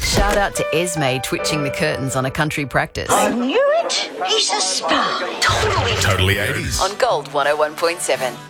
Shout out to Esme twitching the curtains on a country practice. I knew it. He's a spy. Totally 80s. On Gold 101.7.